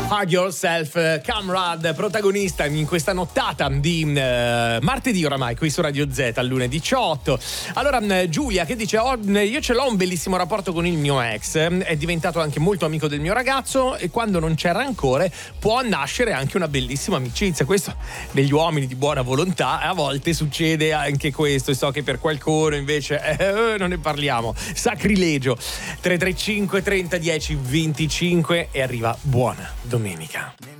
Hug Yourself, Camrad, protagonista in questa nottata di martedì oramai qui su Radio Z all'1 18. Allora Giulia che dice: io ce l'ho un bellissimo rapporto con il mio ex, è diventato anche molto amico del mio ragazzo e quando non c'è rancore può nascere anche una bellissima amicizia. Questo degli uomini di buona volontà, a volte succede anche questo, e so che per qualcuno invece non ne parliamo, sacrilegio. 335 30 10 25 e arriva buona domenica.